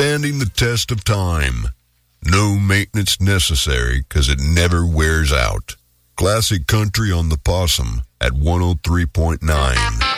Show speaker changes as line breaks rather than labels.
standing the test of time. No maintenance necessary because it never wears out. Classic country on the Possum at 103.9.